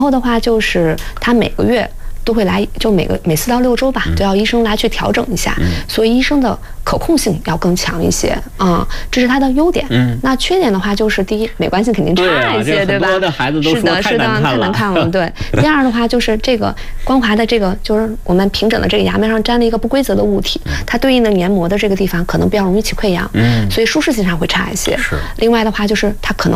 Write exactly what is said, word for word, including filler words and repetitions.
后的话就是它每个月都会来，就每个每四到六周吧，都要医生来去调整一下，嗯、所以医生的可控性要更强一些啊、嗯，这是它的优点。嗯，那缺点的话就是第一，美观性肯定差一些， 对,、啊、对吧？ 很多的孩子都说太难看了， 是的，是的，太难看了。对。第二的话就是这个光滑的这个，就是我们平整的这个牙面上粘了一个不规则的物体，它对应的黏膜的这个地方可能比较容易起溃疡，嗯，所以舒适性上会差一些。是。另外的话就是它可能